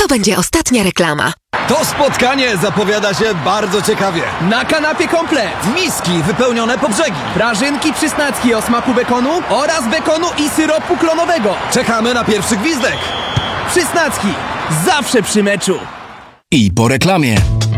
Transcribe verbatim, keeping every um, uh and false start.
będzie ostatnia reklama. To spotkanie zapowiada się bardzo ciekawie. Na kanapie komplet. Miski wypełnione po brzegi. Prażynki przysnacki o smaku bekonu oraz bekonu i syropu klonowego. Czekamy na pierwszy gwizdek. Przysnacki. Zawsze przy meczu. I po reklamie.